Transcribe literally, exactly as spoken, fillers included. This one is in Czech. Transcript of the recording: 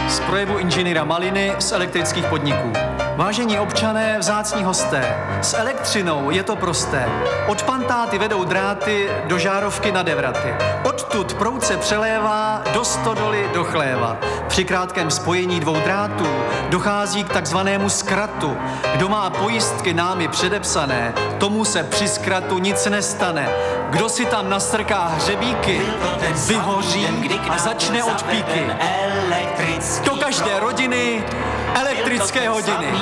Z projevu inženýra Maliny z elektrických podniků. Vážení občané, vzácní hosté, s elektřinou je to prosté. Od pantáty vedou dráty do žárovky na devraty. Odtud proud se přelévá do stodoly do chléva. Při krátkém spojení dvou drátů dochází k takzvanému zkratu. Kdo má pojistky námi předepsané, tomu se při zkratu nic nestane. Kdo si tam nastrká hřebíky, vyhoří a začne od píky. Do každé rodiny elektrické hodiny.